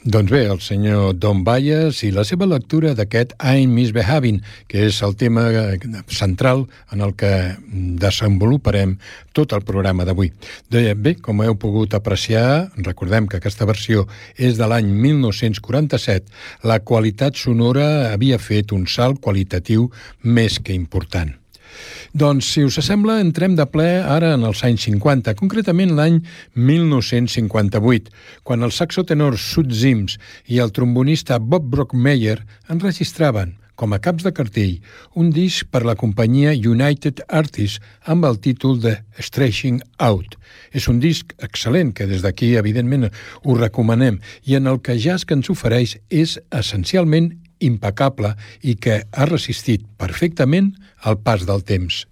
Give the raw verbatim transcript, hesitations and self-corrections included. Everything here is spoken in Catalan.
Doncs bé, el senyor Don Byas i la seva lectura d'aquest I'm Misbehaving, que és el tema central en el que desenvoluparem tot el programa d'avui. Bé, com heu pogut apreciar, recordem que aquesta versió és de l'any mil nou-cents quaranta-set, la qualitat sonora havia fet un salt qualitatiu més que important. Doncs, si us sembla, entrem de ple ara en els anys cinquanta, concretament l'any mil nou-cents cinquanta-vuit, quan el saxotenor Sud Sims i el trombonista Bob Brookmeyer enregistraven, com a caps de cartell, un disc per la companyia United Artists amb el títol de Stretching Out. És un disc excel·lent, que des d'aquí, evidentment, us recomanem, i en el que jazz que ens ofereix és essencialment impecable i que ha resistit perfectament el pas del temps.